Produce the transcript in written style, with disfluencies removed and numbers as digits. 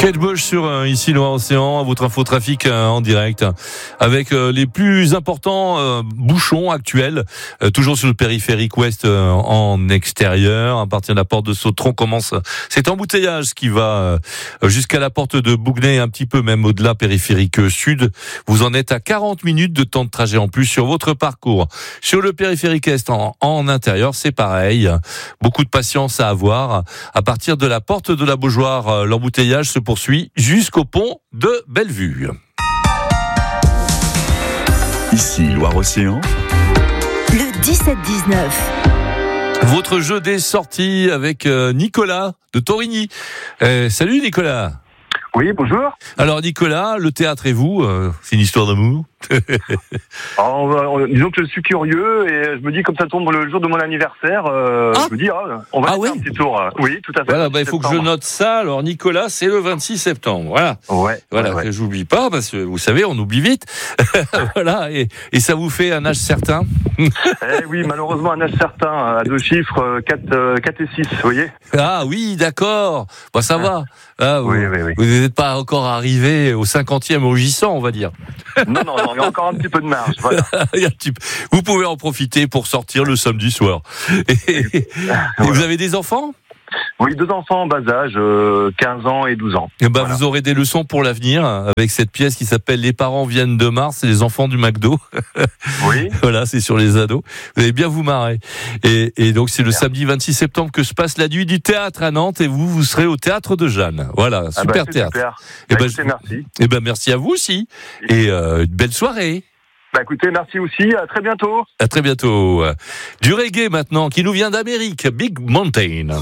Kate Bush sur ici Loire-Océan, votre infotrafic en direct, avec les plus importants bouchons actuels, toujours sur le périphérique ouest en extérieur. À partir de la porte de Sautron commence cet embouteillage qui va jusqu'à la porte de Bougnay, un petit peu même au-delà, périphérique sud. Vous en êtes à 40 minutes de temps de trajet en plus sur votre parcours. Sur le périphérique est en intérieur, c'est pareil. Beaucoup de patience à avoir. À partir de la porte de la Beaujoire, l'embouteillage se poursuit jusqu'au pont de Bellevue. Ici Loire-Océan. Le 17-19. Votre jeu des sorties avec Nicolas de Torigny. Salut Nicolas. Oui, bonjour. Alors Nicolas, le théâtre et vous, c'est une histoire d'amour. Disons que je suis curieux et je me dis, comme ça tombe le jour de mon anniversaire, je me dis, on va faire un petit tour. Oui, tout à fait. Voilà, il faut que je note ça. Alors Nicolas, c'est le 26 septembre. Voilà. Voilà, que j'oublie pas, parce que vous savez, on oublie vite. Voilà, et ça vous fait un âge certain. Oui, malheureusement, un âge certain, à deux chiffres, 4 et 6, vous voyez. Ah oui, d'accord. Bah, ça va. Ah, oui. Vous n'êtes pas encore arrivé au 50e rugissant, on va dire. Non, il y a encore un petit peu de marge. Voilà. Vous pouvez en profiter pour sortir le samedi soir. Et vous avez des enfants ? Oui, 2 enfants en bas âge, 15 ans et 12 ans. Et voilà. Vous aurez des leçons pour l'avenir avec cette pièce qui s'appelle Les parents viennent de Mars et les enfants du McDo. Oui. Voilà, c'est sur les ados. Vous allez bien vous marrer. Et donc c'est le samedi 26 septembre que se passe la nuit du théâtre à Nantes et vous serez au théâtre de Jeanne. Voilà, super théâtre. Super. Merci. Merci à vous aussi. Et une belle soirée. Écoutez, merci aussi. À très bientôt. À très bientôt. Du reggae maintenant qui nous vient d'Amérique. Big Mountain.